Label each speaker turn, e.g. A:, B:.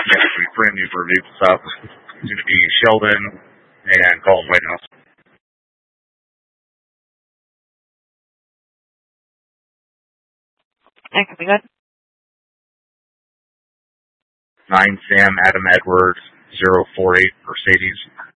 A: Yeah, it'll be brand new for a vehicle stop. It's going to be Sheldon and Colin Whitehouse.
B: That could be good.
A: 9 Sam Adam Edwards 048 Mercedes.